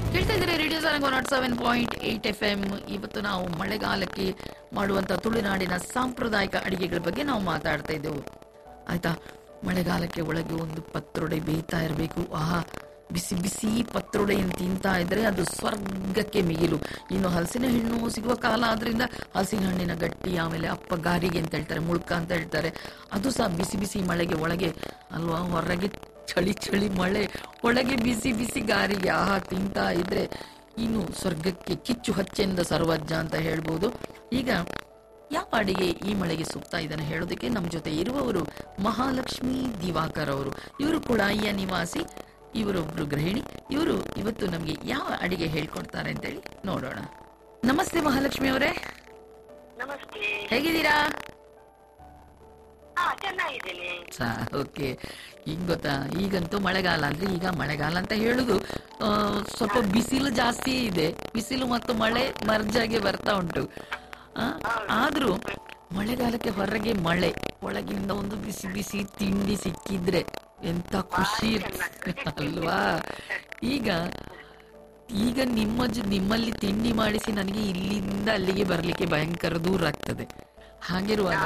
ಕೇಳ್ತಾ ಇದ್ರೆ radio Sarang 107.8 FM. ಇವತ್ತು ನಾವು ಮಳೆಗಾಲಕ್ಕೆ ಮಾಡುವಂತ ತುಳುನಾಡಿನ ಸಾಂಪ್ರದಾಯಿಕ ಅಡಿಗೆಗಳ ಬಗ್ಗೆ ನಾವು ಮಾತಾಡ್ತಾ ಇದ್ದೆವು. ಆಯ್ತಾ, ಮಳೆಗಾಲಕ್ಕೆ ಒಳಗೆ ಒಂದು ಪತ್ರೊಡೆ ಬೇಯ್ತಾ ಇರಬೇಕು. ಆಹಾ, ಬಿಸಿ ಬಿಸಿ ಪತ್ರೊಡೆಯನ್ನು ತಿಂತಾ ಇದ್ರೆ ಅದು ಸ್ವರ್ಗಕ್ಕೆ ಮಿಗಿಲು. ಇನ್ನು ಹಲಸಿನ ಹಣ್ಣು ಸಿಗುವ ಕಾಲ ಆದ್ರಿಂದ ಹಲಸಿನ ಹಣ್ಣಿನ ಗಟ್ಟಿ, ಆಮೇಲೆ ಅಪ್ಪ ಗಾರಿಗೆ ಅಂತ ಹೇಳ್ತಾರೆ, ಮುಳ್ಕ ಅಂತ ಹೇಳ್ತಾರೆ, ಅದು ಸಹ ಬಿಸಿ ಬಿಸಿ ಮಳೆಗೆ ಒಳಗೆ ಅಲ್ವಾ. ಹೊರಗೆ ಚಳಿ ಚಳಿ ಮಳೆ, ಒಳಗೆ ಬಿಸಿ ಬಿಸಿ ಗಾರಿಗೆ, ಆಹಾ ತಿಂತಾ ಇದ್ರೆ ಇನ್ನು ಸ್ವರ್ಗಕ್ಕೆ ಕಿಚ್ಚು ಹಚ್ಚೆಂದ ಸರ್ವಜ್ಞ ಅಂತ ಹೇಳ್ಬೋದು. ಈಗ ಯಾವ ಅಡಿಗೆ ಈ ಮಳೆಗೆ ಸೂಕ್ತ ಇದನ್ನು ಹೇಳೋದಕ್ಕೆ ನಮ್ಮ ಜೊತೆ ಇರುವವರು ಮಹಾಲಕ್ಷ್ಮಿ ದಿವಾಕರ್ ಅವರು. ಇವರು ಕುಳಾಯಿಯ ನಿವಾಸಿ, ಇವರೊಬ್ರು ಗೃಹಿಣಿ. ಇವರು ಇವತ್ತು ನಮ್ಗೆ ಯಾವ ಅಡಿಗೆ ಹೇಳ್ಕೊಡ್ತಾರೆ ಅಂತೇಳಿ ನೋಡೋಣ. ನಮಸ್ತೆ ಮಹಾಲಕ್ಷ್ಮಿ ಅವರೇ. ನಮಸ್ತೆ. ಹೇಗಿದ್ದೀರಾ? ಚೆನ್ನಾಗಿದ್ದೀನಿ. ಓಕೆ. ಈಗ ಗೊತ್ತಾ, ಈಗಂತೂ ಮಳೆಗಾಲ ಅಂದ್ರೆ ಈಗ ಮಳೆಗಾಲ ಅಂತ ಹೇಳುದು ಸ್ವಲ್ಪ ಬಿಸಿಲು ಜಾಸ್ತಿ ಇದೆ. ಬಿಸಿಲು ಮತ್ತು ಮಳೆ ಮರ್ಜಾಗೆ ಬರ್ತಾ ಉಂಟು. ಆದ್ರೂ ಮಳೆಗಾಲಕ್ಕೆ ಹೊರಗೆ ಮಳೆ, ಒಳಗಿಂದ ಒಂದು ಬಿಸಿ ಬಿಸಿ ತಿಂಡಿ ಸಿಕ್ಕಿದ್ರೆ ಎಂತ ಖುಷಿ ಅಲ್ವಾ. ಈಗ ಈಗ ನಿಮ್ಮಲ್ಲಿ ತಿಂಡಿ ಮಾಡಿಸಿ ನನಗೆ ಇಲ್ಲಿಂದ ಅಲ್ಲಿಗೆ ಬರ್ಲಿಕ್ಕೆ ಭಯಂಕರ ದೂರ ಆಗ್ತದೆ. ಹಾಗಿರುವಾಗ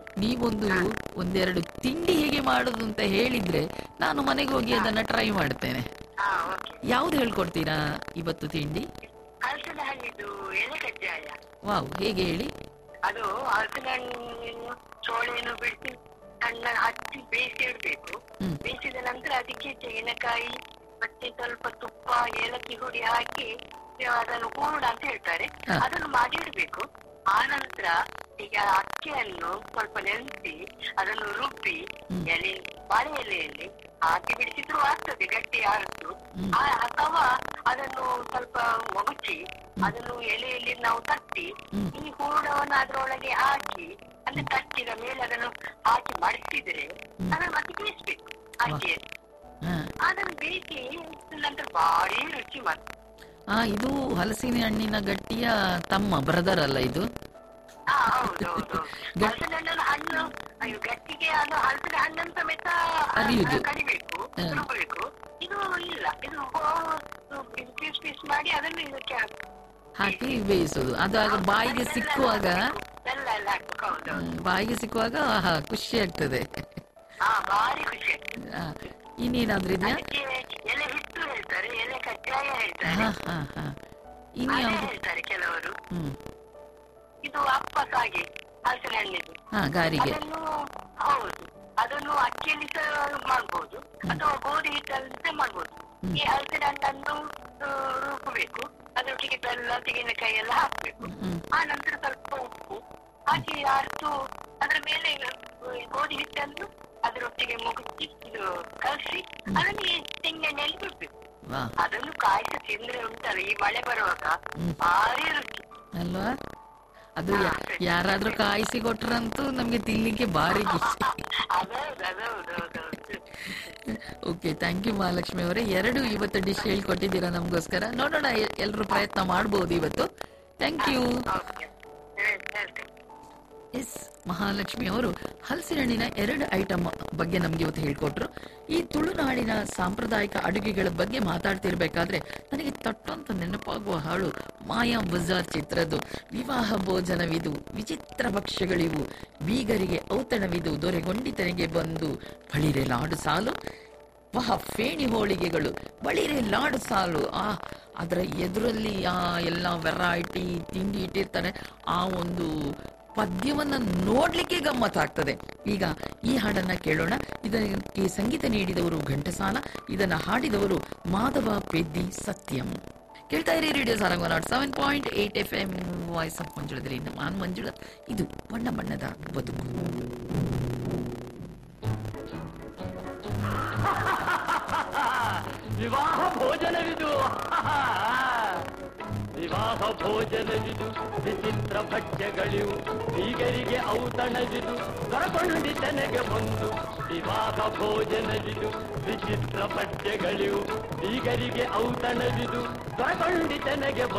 ಒಂದೆರಡು ತಿಂಡಿ ಹೇಗೆ ಮಾಡುದು ಅಂತ ಹೇಳಿದ್ರೆ ನಾನು ಮನೆಗೆ ಹೋಗಿ ಅದನ್ನ ಟ್ರೈ ಮಾಡ್ತೇನೆ. ಯಾವ್ದು ಹೇಳ್ಕೊಡ್ತೀರಾ ಇವತ್ತು ತಿಂಡಿ? ಹಲಸಿನ ಹಣ್ಣಿದು ಎಲೆ ಕಜ್ಜಾಯ. ವಾವ್, ಹೇಗೆ ಹೇಳಿ? ಅದು ಹಲಸಿನ ಹಣ್ಣು ಚೋಳೆಯನ್ನು ಬಿಡಿಸಿ ಸಣ್ಣ ಹಚ್ಚಿ ಬೇಯಿಸಿ ಇಡ್ಬೇಕು. ಬೇಯಿಸಿದ ನಂತರ ಅದಕ್ಕೆ ತೆಂಗಿನಕಾಯಿ ಮತ್ತೆ ಸ್ವಲ್ಪ ತುಪ್ಪ, ಏಲಕ್ಕಿ ಹುಡಿ ಹಾಕಿ ಅದನ್ನು ಹೂರಣ ಅಂತ ಹೇಳ್ತಾರೆ, ಅದನ್ನು ಮಾಡಿ ಇಡ್ಬೇಕು. ಆ ನಂತರ ಈಗ ಅಕ್ಕಿಯನ್ನು ಸ್ವಲ್ಪ ನೆನೆಸಿ ಅದನ್ನು ರುಬ್ಬಿ ಬಾಳೆ ಎಲೆಯಲ್ಲಿ ಹಾಕಿ ಬಿಡಿಸಿದ್ರು ಆಗ್ತದೆ, ಗಟ್ಟಿ ಆರಿದ್ದು. ಅಥವಾ ಅದನ್ನು ಸ್ವಲ್ಪ ಮಗುಚಿ ಅದನ್ನು ಎಲೆಯಲ್ಲಿ ನಾವು ತಟ್ಟಿ ಈ ಹೂರಣವನ್ನು ಅದರೊಳಗೆ ಹಾಕಿ ಅಂದ್ರೆ ತಟ್ಟಿದ ಮೇಲೆ ಅದನ್ನು ಹಾಕಿ ಮಡಿಸಿದ್ರೆ ಅದನ್ನು ಮತ್ತೆ ಬೇಯಿಸ್ಬೇಕು ಅಕ್ಕಿಯಲ್ಲಿ. ಅದನ್ನು ಬೇಯಿಸಿ ನಂತರ ಭಾರಿ ರುಚಿ ಮತ್ತೆ. ಇದು ಹಲಸಿನ ಹಣ್ಣಿನ ಗಟ್ಟಿಯ ತಮ್ಮ ಬ್ರದರ್ ಅಲ್ಲ ಇದು? ಹೌದೌದು. ಹಲಸಿನ ಹಣ್ಣನ್ನು ಹಣ್ಣು ಗಟ್ಟಿಗೆ ಅದು ಹಲಸಿನ ಹಣ್ಣನ್ನು ಸಮೇತ ಕಡಿಬೇಕು, ರುಬ್ಬಬೇಕು. ಇದು ಇಲ್ಲ, ಇದು ಪೀಸ್ ಪೀಸ್ ಮಾಡಿ ಅದನ್ನು ಇದಕ್ಕೆ ಹಾಕಿ ಬೇಯಿಸೋದು. ಅದಾಗ ಬಾಯಿಗೆ ಸಿಕ್ಕುವಾಗ ಎಲ್ಲ ಹಾಕ್ಬೇಕು. ಹೌದೌದು, ಬಾಯಿಗೆ ಸಿಕ್ಕುವಾಗ ಖುಷಿ ಆಗ್ತದೆ. ಭಾರಿ ಖುಷಿ ಆಗ್ತದೆ. ಇನ್ನೇನಾದ್ರೂ ಇದೆಯಾ? ಎಲೆ ಹಿಟ್ಟು ಹೇಳ್ತಾರೆ, ಎಲೆ ಕಜ್ಜಾಯ ಹೇಳ್ತಾರೆ, ಹೇಳ್ತಾರೆ ಕೆಲವರು. ಇದು ಅಪ್ಪಸ ಹಾಗೆ ಹಲಸಿನ ಹಣ್ಣಿದು ಗಾರಿಗೆ. ಹೌದು, ಅದನ್ನು ಅಕ್ಕಿಯಲ್ಲಿ ಸಹ ಮಾಡ್ಬೋದು ಅಥವಾ ಗೋಧಿ ಹಿಟ್ಟಲ್ಲಿ ಮಾಡ್ಬೋದು. ಈ ಹಲಸಿನ ಹಣ್ಣನ್ನು ರುಬ್ಬಬೇಕು, ಅದರೊಟ್ಟಿಗೆ ಬೆಲ್ಲ, ತೆಂಗಿನಕಾಯಿ ಎಲ್ಲ ಹಾಕ್ಬೇಕು. ಆ ನಂತರ ಸ್ವಲ್ಪ ಉಪ್ಪು ಹಾಕಿ ಅರ್ದು ಅದರ ಮೇಲೆ ಗೋಧಿ ಹಿಟ್ಟನ್ನು ಅದರೊಟ್ಟಿಗೆ ಮುಗಿಸಿ ಕಲಸಿ ಅದನ್ನು ತೆಂಗಿನೆಣ್ಣೆಯಲ್ಲಿ ಬಿಡ್ಬೇಕು. ಅದನ್ನು ಕಾಯಿಸಿ ತಿಂದ್ರೆ ಉಂಟಲ್ಲ ಈ ಮಳೆ ಬರುವಾಗ ಭಾರಿ ರುಚಿ ಅಲ್ವಾ. ಅದು ಯಾರಾದ್ರೂ ಕಾಯಿಸಿ ಕೊಟ್ರಂತೂ ನಮ್ಗೆ ತಿನ್ಲಿಕ್ಕೆ ಭಾರಿ ಖುಷಿ. ಓಕೆ, ಥ್ಯಾಂಕ್ ಯು ಮಹಾಲಕ್ಷ್ಮಿ ಅವರೇ. ಎರಡು ಇವತ್ತು ಡಿಶ್ ಹೇಳ್ಕೊಟ್ಟಿದ್ದೀರಾ ನಮ್ಗೋಸ್ಕರ. ನೋಡೋಣ, ಎಲ್ರು ಪ್ರಯತ್ನ ಮಾಡ್ಬೋದು ಇವತ್ತು. Thank you. ಎಸ್, ಮಹಾಲಕ್ಷ್ಮಿ ಅವರು ಹಲಸಿನ ಹಣ್ಣಿನ 2 ಐಟಮ್ ಬಗ್ಗೆ ನಮ್ಗೆ ಇವತ್ತು ಹೇಳ್ಕೊಟ್ರು. ಈ ತುಳುನಾಡಿನ ಸಾಂಪ್ರದಾಯಿಕ ಅಡುಗೆಗಳ ಬಗ್ಗೆ ಮಾತಾಡ್ತಿರ್ಬೇಕಾದ್ರೆ ನನಗೆ ತಟ್ಟಂತ ನೆನಪಾಗುವ ಹಾಳು ಮಾಯಾ ಬಜಾರ್ ಚಿತ್ರದ್ದು. ವಿವಾಹ ಭೋಜನವಿದು, ವಿಚಿತ್ರ ಭಕ್ಷ್ಯಗಳಿವು, ಬೀಗರಿಗೆ ಔತಣವಿದು, ದೊರೆಗೊಂಡಿತನಿಗೆ ಬಂದು ಬಳಿರೆ ಲಾಡು ಸಾಲು, ಫೇಣಿ ಹೋಳಿಗೆಗಳು, ಬಳಿರೆ ಲಾಡು ಸಾಲು. ಅದರ ಎದುರಲ್ಲಿ ಎಲ್ಲ ವೆರೈಟಿ ತಿಂಡಿ ಇಟ್ಟಿರ್ತಾರೆ. ಆ ಒಂದು ಪದ್ಯವನ್ನ ನೋಡ್ಲಿಕ್ಕೆ ಗಮ್ಮತ್ತಾಗ್ತದೆ. ಈಗ ಈ ಹಾಡನ್ನ ಕೇಳೋಣ. ಇದಕ್ಕೆ ಸಂಗೀತ ನೀಡಿದವರು ಘಂಟಸಾಲ, ಇದನ್ನ ಹಾಡಿದವರು ಮಾಧವ ಪೆದ್ದಿ ಸತ್ಯಂ. ಕೇಳ್ತಾ ಇರಿ radio Sarang 107.8 FM, voice of ಮಂಜುಳದಲ್ಲಿ ನಾನು ಮಂಜುಳ. ಇದು ಬಣ್ಣ ಬಣ್ಣದ ಬದುಕು. ವಿವಾಹ ಭೋಜನವಿದು, ವಿವಾಹ ಭೋಜನವಿದು, ವಿಚಿತ್ರ ಭಕ್ಷ್ಯಗಳಿವು, ಬೀಗರಿಗೆ ಔತಣವಿದು, ಕರಕೊಂಡಿತನೆಗೆ ಬಂದು. ವಿವಾಹ ಭೋಜನವಿದು, ವಿಚಿತ್ರ ಭಕ್ಷ್ಯಗಳಿವು, ಬೀಗರಿಗೆ ಔತಣವಿದು, ಕರಕೊಂಡಿತನೆಗೆ